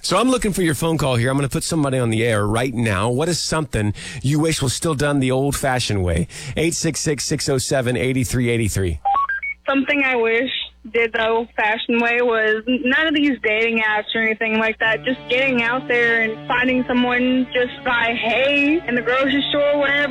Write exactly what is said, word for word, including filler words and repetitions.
So I'm looking for your phone call here. I'm going to put somebody on the air right now. What is something you wish was still done the old-fashioned way? eight six six, six oh seven, eight three eight three. Something I wish did the old-fashioned way was none of these dating apps or anything like that. Just getting out there and finding someone just by hey in the grocery store, whatever.